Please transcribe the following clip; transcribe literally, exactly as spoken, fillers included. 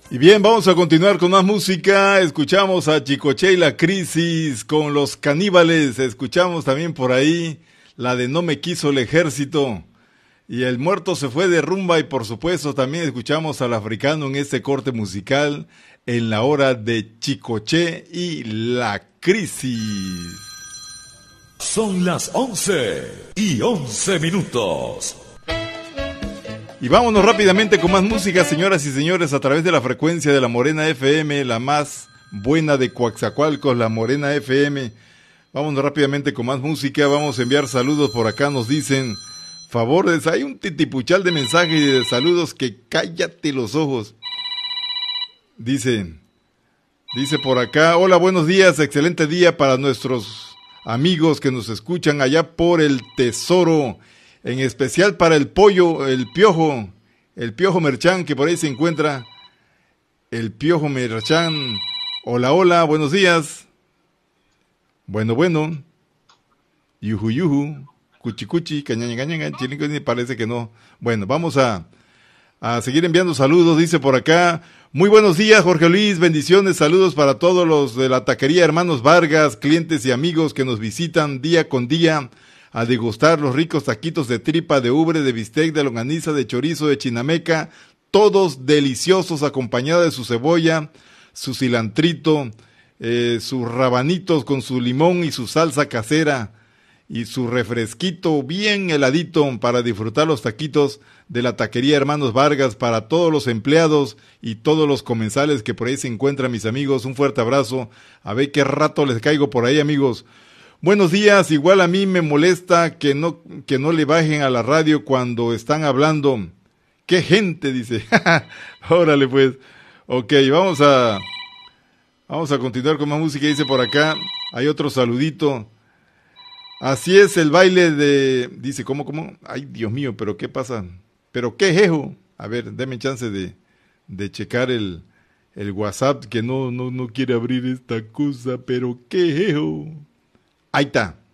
Y bien, vamos a continuar con más música. Escuchamos a Chicoche y la Crisis con Los Caníbales. Escuchamos también por ahí la de No me quiso el ejército. Y El muerto se fue de rumba. Y por supuesto también escuchamos al Africano en este corte musical en la hora de Chicoche y la Crisis. Son las once y once minutos. Y vámonos rápidamente con más música, señoras y señores, a través de la frecuencia de la Morena F M, la más buena de Coaxacualcos, la Morena F M. Vámonos rápidamente con más música, vamos a enviar saludos por acá, nos dicen, favores, hay un titipuchal de mensajes y de saludos que cállate los ojos. Dice, dice por acá, hola, buenos días, excelente día para nuestros amigos que nos escuchan allá por el Tesoro. En especial para el pollo, el piojo, el piojo Merchán, que por ahí se encuentra. El piojo Merchán. Hola, hola, buenos días. Bueno, bueno. Yuju, yuju. Cuchi, cuchi, cañaña, cañaña, chilico, parece que no. Bueno, vamos a, a seguir enviando saludos, dice por acá. Muy buenos días, Jorge Luis, bendiciones, saludos para todos los de la taquería Hermanos Vargas, clientes y amigos que nos visitan día con día a degustar los ricos taquitos de tripa, de ubre, de bistec, de longaniza, de chorizo, de chinameca, todos deliciosos, acompañados de su cebolla, su cilantrito, eh, sus rabanitos con su limón y su salsa casera, y su refresquito bien heladito para disfrutar los taquitos de la taquería Hermanos Vargas para todos los empleados y todos los comensales que por ahí se encuentran, mis amigos. Un fuerte abrazo. A ver qué rato les caigo por ahí, amigos. Buenos días, igual a mí me molesta que no, que no le bajen a la radio cuando están hablando. ¡Qué gente!, dice. Órale pues. Ok, vamos a, vamos a continuar con más música, dice por acá. Hay otro saludito. Así es el baile de... Dice, ¿cómo, cómo? Ay, Dios mío, ¿pero qué pasa? ¿Pero qué jejo? A ver, déme chance de, de checar el, el WhatsApp, que no, no, no quiere abrir esta cosa, pero qué jejo. Ahí está.